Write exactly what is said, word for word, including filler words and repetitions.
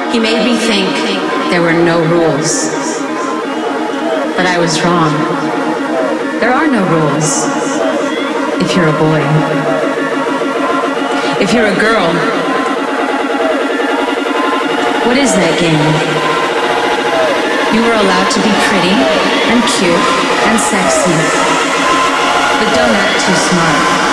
He made me think there were no rules. But I was wrong. There are no rules if you're a boy. If you're a girl, what is that game? You were allowed to be pretty and cute and sexy, but don't act too smart.